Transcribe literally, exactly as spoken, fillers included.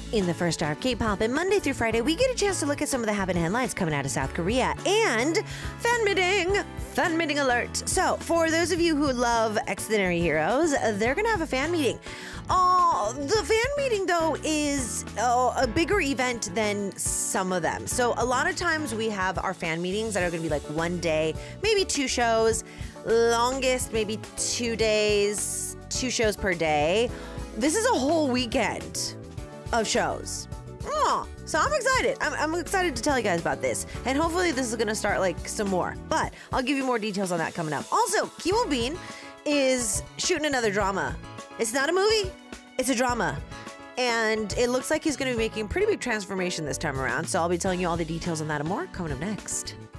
In the first hour of K-pop, and Monday through Friday, we get a chance to look at some of the happening headlines coming out of South Korea and fan meeting, fan meeting alert. So, for those of you who love Extraordinary Heroes, they're gonna have a fan meeting. Oh, the fan meeting though is uh, a bigger event than some of them. So, a lot of times we have our fan meetings that are gonna be like one day, maybe two shows, longest maybe two days, two shows per day. This is a whole weekend of shows. Oh, so I'm excited. I'm, I'm excited to tell you guys about this. And hopefully this is going to start like some more. But I'll give you more details on that coming up. Also, Kim Woo Bin is shooting another drama. It's not a movie. It's a drama. And it looks like he's going to be making a pretty big transformation this time around. So I'll be telling you all the details on that and more coming up next.